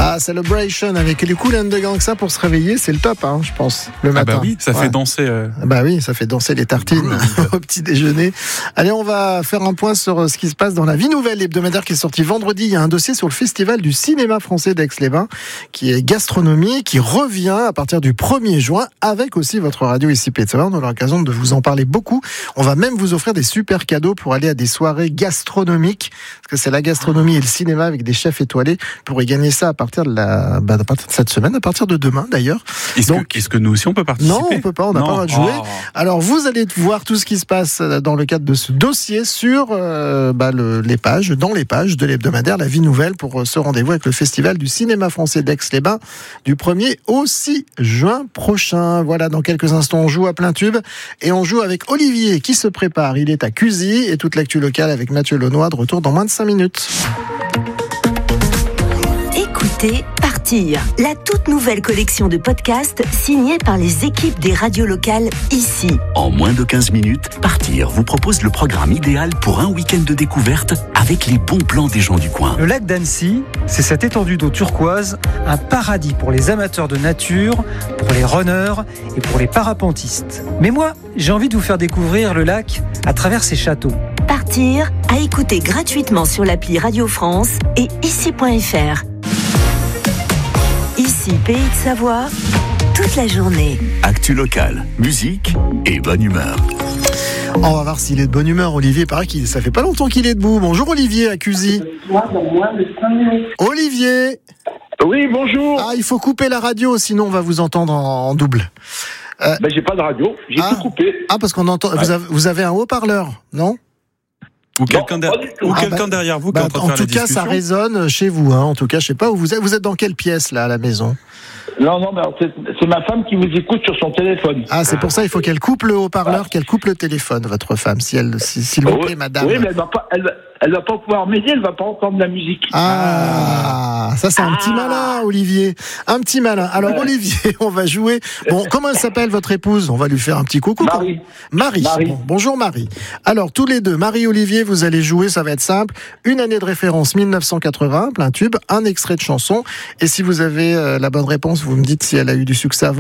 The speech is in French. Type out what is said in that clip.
Ah, Celebration avec les Kool and the Gang, ça pour se réveiller, c'est le top, je pense, le matin. Ah bah oui, ça fait danser. Bah oui, ça fait danser les tartines au petit déjeuner. Allez, on va faire un point sur ce qui se passe dans la Vie Nouvelle, l'hebdomadaire qui est sorti vendredi. Il y a un dossier sur le Festival du cinéma français d'Aix-les-Bains, qui est gastronomie, qui revient à partir du 1er juin, avec aussi votre radio ici Pétavin. On aura l'occasion de vous en parler beaucoup. On va même vous offrir des super cadeaux pour aller à des soirées gastronomiques, parce que c'est la gastronomie et le cinéma avec des chefs étoilés. Vous pourrez gagner ça à partir de cette semaine, à partir de demain d'ailleurs. Est-ce que nous aussi on peut participer? Non, on peut pas, on n'a pas le droit de jouer. Alors vous allez voir tout ce qui se passe dans le cadre de ce dossier sur dans les pages de l'hebdomadaire La Vie Nouvelle pour ce rendez-vous avec le Festival du cinéma français d'Aix-les-Bains du 1er au 6 juin prochain. Voilà, dans quelques instants on joue à plein tube et on joue avec Olivier qui se prépare. Il est à Cusy et toute l'actu locale avec Mathieu Lenoir de retour dans moins de 5 minutes. Écoutez Partir, la toute nouvelle collection de podcasts signée par les équipes des radios locales ici. En moins de 15 minutes, Partir vous propose le programme idéal pour un week-end de découverte avec les bons plans des gens du coin. Le lac d'Annecy, c'est cette étendue d'eau turquoise, un paradis pour les amateurs de nature, pour les runners et pour les parapentistes. Mais moi, j'ai envie de vous faire découvrir le lac à travers ses châteaux. Partir, à écouter gratuitement sur l'appli Radio France et ici.fr. Ici, Pays de Savoie, toute la journée. Actu locale, musique et bonne humeur. On va voir s'il est de bonne humeur, Olivier. Paraît que ça fait pas longtemps qu'il est debout. Bonjour Olivier, à Cusy. Olivier. Oui, bonjour. Ah, il faut couper la radio, sinon on va vous entendre en double. J'ai pas de radio, j'ai tout coupé. Ah, parce qu'on entend. Ouais. Vous avez un haut-parleur, non? Ou quelqu'un derrière vous qui est en train de faire la discussion. En tout cas, ça résonne chez vous. En tout cas, je sais pas où vous êtes. Vous êtes dans quelle pièce là, à la maison? Non, mais c'est ma femme qui vous écoute sur son téléphone. Ah, c'est pour ça, il faut qu'elle coupe le haut-parleur, qu'elle coupe le téléphone, votre femme, s'il vous plaît, madame. Oui, mais elle va pas pouvoir m'aider, elle va pas entendre la musique. Ah, ça c'est un petit malin, Olivier. Un petit malin. Alors, Olivier, on va jouer. Bon, comment elle s'appelle, votre épouse? On va lui faire un petit coucou. Marie. Bon, bonjour Marie. Alors, tous les deux, Marie et Olivier, vous allez jouer, ça va être simple. Une année de référence, 1980, plein tube, un extrait de chanson. Et si vous avez la bonne réponse, vous me dites si elle a eu du succès avant.